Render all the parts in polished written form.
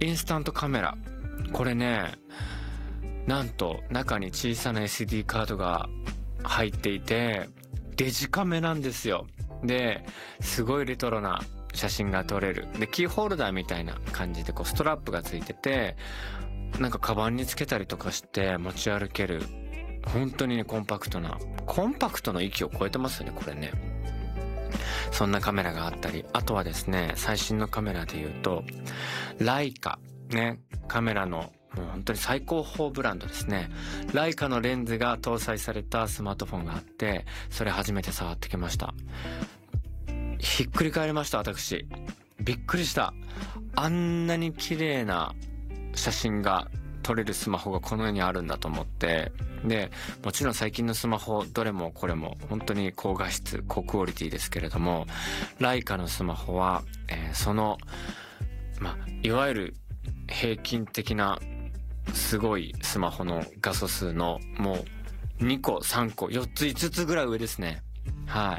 インスタントカメラ。これね、なんと中に小さな SD カードが入っていて、デジカメなんですよ。で、すごいレトロな写真が撮れる。で、キーホルダーみたいな感じでこうストラップがついてて、なんかカバンにつけたりとかして持ち歩ける。本当にね、コンパクトの域を超えてますよね、これね。そんなカメラがあったり、あとはですね、最新のカメラで言うと、ライカね、カメラのもう本当に最高峰ブランドですね。ライカのレンズが搭載されたスマートフォンがあって、それ初めて触ってきました。ひっくり返りました、私。びっくりした。あんなに綺麗な写真が撮れるスマホがこの世にあるんだと思って、で、もちろん最近のスマホどれもこれも本当に高画質、高クオリティですけれども、ライカのスマホは、そのいわゆる平均的なすごいスマホの画素数のもう2個3個4つ5つぐらい上ですね。はい。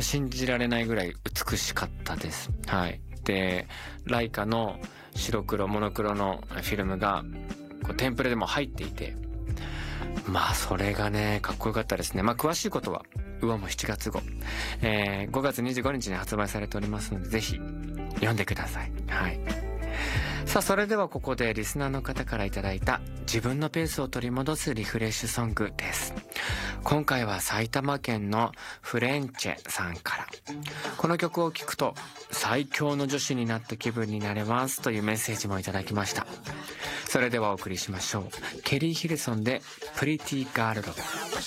信じられないぐらい美しかったです。はい。で、ライカの白黒モノクロのフィルムがこうテンプレでも入っていて、それがねかっこよかったですね。詳しいことはも7月号、5月25日に発売されておりますので、ぜひ読んでください。はい。さあ、それではここでリスナーの方からいただいた自分のペースを取り戻すリフレッシュソングです。今回は埼玉県のフレンチェさんから、この曲を聴くと最強の女子になった気分になれますというメッセージもいただきました。それではお送りしましょう。ケリー・ヒルソンでプリティ・ガール・ロブ。